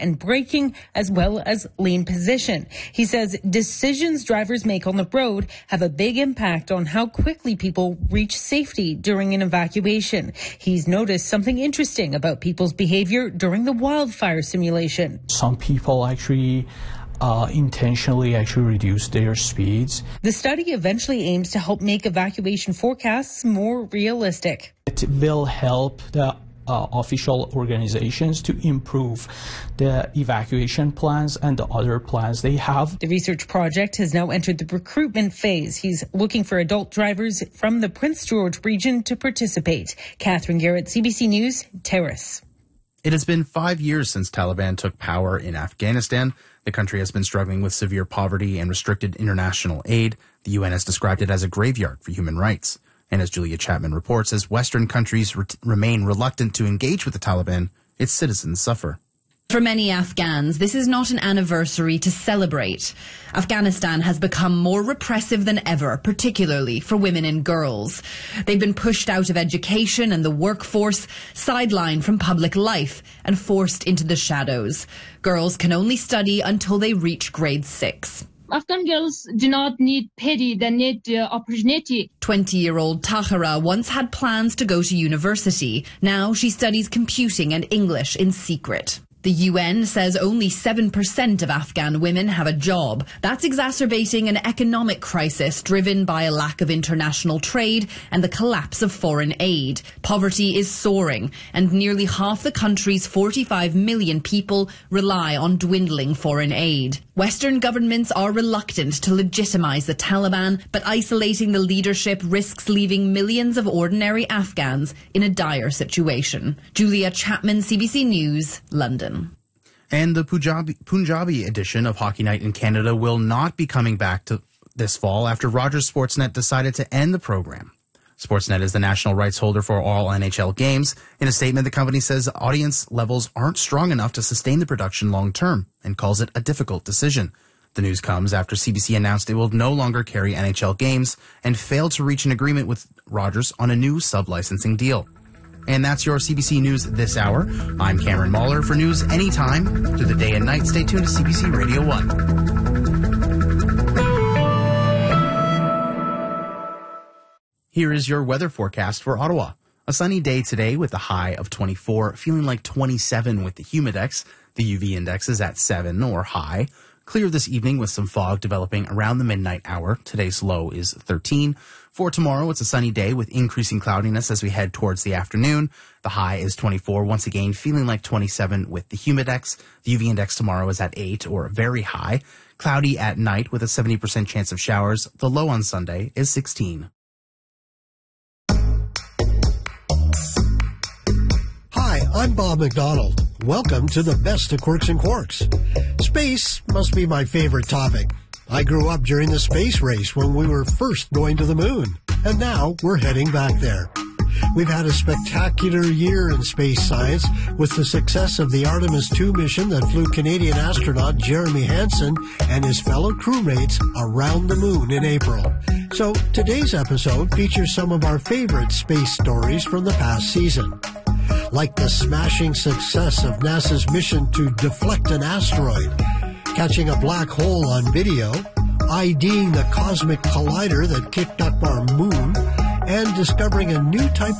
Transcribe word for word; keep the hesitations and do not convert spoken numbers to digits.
and braking, as well as lane position. He says decisions drivers make on the road have a big impact on how quickly people reach safety during an evacuation. He's noticed something interesting about people's behavior during the wildfire simulation. Some people actually Uh, intentionally actually reduce their speeds. The study eventually aims to help make evacuation forecasts more realistic. It will help the uh, official organizations to improve the evacuation plans and the other plans they have. The research project has now entered the recruitment phase. He's looking for adult drivers from the Prince George region to participate. Catherine Garrett, C B C News, Terrace. It has been five years since Taliban took power in Afghanistan. The country has been struggling with severe poverty and restricted international aid. The U N has described it as a graveyard for human rights. And as Julia Chapman reports, as Western countries re- remain reluctant to engage with the Taliban, its citizens suffer. For many Afghans, this is not an anniversary to celebrate. Afghanistan has become more repressive than ever, particularly for women and girls. They've been pushed out of education and the workforce, sidelined from public life, and forced into the shadows. Girls can only study until they reach grade six. Afghan girls do not need pity, they need uh, opportunity. twenty-year-old Tahira once had plans to go to university. Now she studies computing and English in secret. The U N says only seven percent of Afghan women have a job. That's exacerbating an economic crisis driven by a lack of international trade and the collapse of foreign aid. Poverty is soaring, and nearly half the country's forty-five million people rely on dwindling foreign aid. Western governments are reluctant to legitimize the Taliban, but isolating the leadership risks leaving millions of ordinary Afghans in a dire situation. Julia Chapman, C B C News, London. And the Punjabi, Punjabi edition of Hockey Night in Canada will not be coming back to this fall after Rogers Sportsnet decided to end the program. Sportsnet is the national rights holder for all N H L games. In a statement, the company says audience levels aren't strong enough to sustain the production long term and calls it a difficult decision. The news comes after C B C announced it will no longer carry N H L games and failed to reach an agreement with Rogers on a new sub-licensing deal. And that's your C B C News this hour. I'm Cameron Mahler. For news anytime through the day and night, stay tuned to C B C Radio one. Here is your weather forecast for Ottawa. A sunny day today with a high of twenty-four, feeling like twenty-seven with the humidex. The U V index is at seven or high. Clear this evening with some fog developing around the midnight hour. Today's low is thirteen. For tomorrow, it's a sunny day with increasing cloudiness as we head towards the afternoon. The high is twenty-four, once again feeling like twenty-seven with the humidex. The U V index tomorrow is at eight or very high. Cloudy at night with a seventy percent chance of showers. The low on Sunday is sixteen. Hi, I'm Bob McDonald. Welcome to the best of Quirks and Quarks. Space must be my favorite topic. I grew up during the space race when we were first going to the moon, and now we're heading back there. We've had a spectacular year in space science with the success of the Artemis two mission that flew Canadian astronaut Jeremy Hansen and his fellow crewmates around the moon in April. So today's episode features some of our favorite space stories from the past season, like the smashing success of NASA's mission to deflect an asteroid, catching a black hole on video, IDing the cosmic collider that kicked up our moon, and discovering a new type